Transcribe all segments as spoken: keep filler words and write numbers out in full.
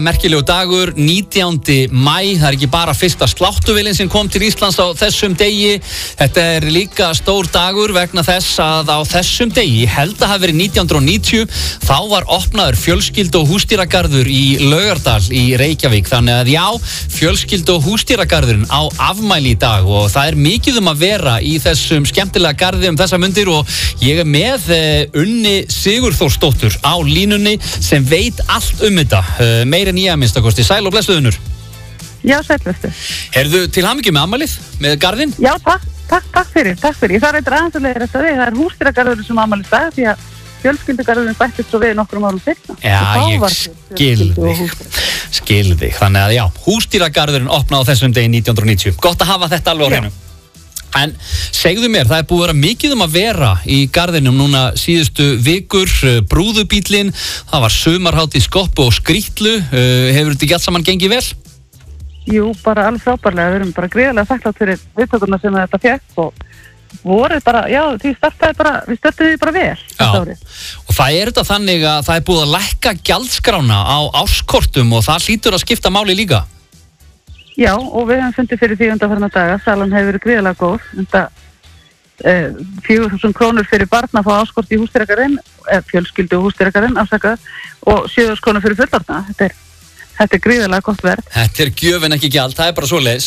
Merkilegu dagur, nítjándi maí, það er ekki bara fyrsta sláttuvélin sem kom til Íslands á þessum degi. Þetta er líka stór dagur vegna þess að á þessum degi, held að hafi verið nítján hundruð og níutíu, þá var opnaður fjölskyldu- og húsdýragarður í Laugardal í Reykjavík. Þannig að já, fjölskyldu- og húsdýragarðurinn á afmæli í dag og það er mikið um að vera í þessum skemmtilega garði um þessa mundir og ég er með uh, Unni Sigurþórsdóttur á línunni sem veit allt um þetta. Uh, meira en ég að minnsta kosti. Sæl og blessuð Unnur. Já, sætlustu. Herðu til hamingju með afmælið, með garðinn? Já, takk, takk, takk fyrir, takk fyrir. Ég þarf eitthvað aðeins að leiða þetta við. Það er húsdýragarðurinn sem afmælið dag því að fjölskyldugarðurinn bættist svo við nokkrum árum seinna. Já, ég skil þig. Skil þig. Þannig að já, húsdýragarðurinn opnaði á þessum degi nítján hundruð og níutíu. Gott að hafa þetta alveg á hreinu. En segðu mér, það er búið að vera mikið um að vera í garðinum núna síðustu vikur, brúðubíllinn, það var sumarhátíð skoppu og skrýtlu, hefur þetta ekki allt saman gengið vel? Jú, bara alveg frábærlega, við erum bara gríðarlega þakklátt fyrir viðtökurna sem þetta fékk og voruð bara, já, því startaði bara, við startaði bara vel þetta árið. Og það er þetta þannig að það er búið að lækka gjaldskrána á árskortum og það hlýtur að skipta máli líka? Já, og við hefum fundið fyrir því undanfarna daga, salan hefur verið gríðarlega góð, þetta eh, fjögur þúsund krónur fyrir barn að fá áskort í húsdýragarðinn, eh, fjölskyldu og húsdýragarðinn, afsakað, og sjö þúsund krónur fyrir fullorðna. Þetta er, þetta er gríðarlega gott verð. Þetta er gjöfin ekki gjald, það er bara svoleiðis.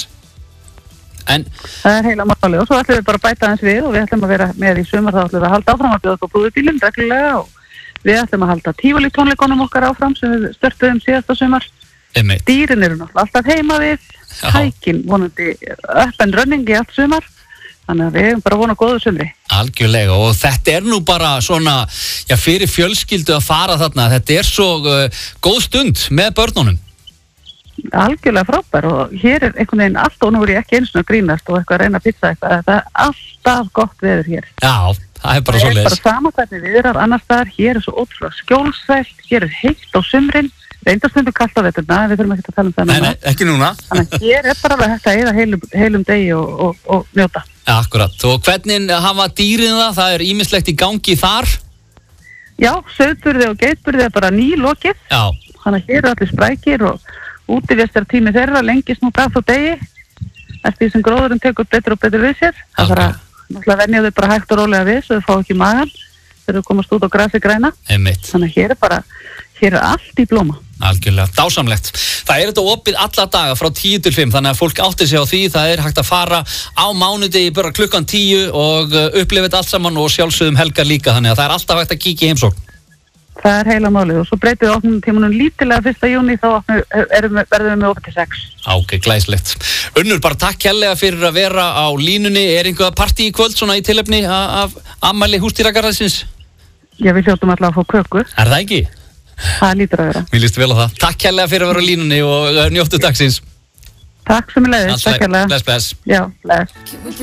En það er heila máli og svo ætlum við bara að bæta aðeins við og við ætlum að vera með í sumar, þá ætlum við að halda áfram að bjóða upp á brúðubílinn reglulega og við ætlum að halda tívolí tónleikunum okkar áfram sem við störtuðum síðasta sumar. Dýrin eru náttúrulega alltaf heima við, hækin vonandi up and running í allt sumar, þannig að við hefum bara vonað góðu sumri. Algjörlega og þetta er nú bara svona, já fyrir fjölskyldu að fara þarna, þetta er svo uh, góð stund með börnunum. Algjörlega frábær og hér er einhvern veginn allt og nú er ég ekki eins og grínast og eitthvað að reyna að pizza eitthvað, það er alltaf gott veður hér. Já, það er bara svo leiðis. Það er bara sama hvernig viðrar annars staðar, hér er svo ótrúlega skjólsælt, hér er heitt á sumrin. Reyndarstundu kallt á veturna, við þurfum ekki að tala um það. Nei, nei, ekki núna. Þannig að hér er bara alveg hægt að eyða heilum, heilum degi og, og, og njóta. Ja, akkurat. Og hvernig hafa dýrin það? Það er ýmislegt í gangi þar? Já, sauðburði og geitburði er bara nýlokið. Já. Þannig að hér er allir sprækir og útivistartími þeirra lengist nú dag frá degi. Eftir því sem gróðurinn tekur betur og betur við sér. Það þarf að náttúrulega venja þau bara hægt og rólega við svo þau fá ekki magan þegar þau komast út á grasi græna. Einmitt. Þannig að hér er bara, hér er allt í blóma. Algjörlega, dásamlegt. Það er þetta opið alla daga frá tíu til fimm, þannig að fólk átti sig á því, það er hægt að fara á mánudegi bara klukkan tíu og upplifa þetta allt saman og sjálfsögum helgar líka, þannig að það er alltaf hægt að kíkja í heimsókn. Það er heila málið og svo breytum við opnum tímanum lítilega fyrsta júní, þá verðum við með opið til sex. Ok, glæslegt. Unnur, bara takk hérlega fyrir að vera á línunni. Er einhver partí í kvöld svona í tilefni af afmæli húsdýragarðsins? Já, við hljóttum alltaf að fá köku. Er það ekki? Það lítur að vera. Mér líst vel á það. Takk hérlega fyrir að vera á línunni og njóttu dagsins. Takk sem er leiðis. Takk hérlega. Bless, bless. Já, bless.